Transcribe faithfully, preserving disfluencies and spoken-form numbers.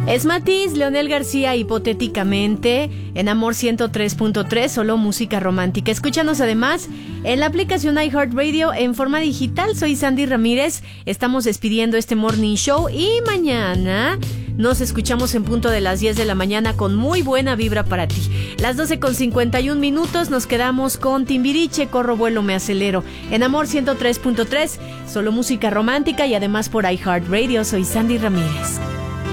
Es Matiz, Leonel García, hipotéticamente, en Amor ciento tres punto tres, solo música romántica. Escúchanos además en la aplicación iHeartRadio en forma digital. Soy Sandy Ramírez, estamos despidiendo este Morning Show y mañana nos escuchamos en punto de las diez de la mañana con muy buena vibra para ti. Las doce con cincuenta y un minutos nos quedamos con Timbiriche, Corro, Vuelo, Me Acelero. En Amor ciento tres punto tres, solo música romántica y además por iHeartRadio. Soy Sandy Ramírez.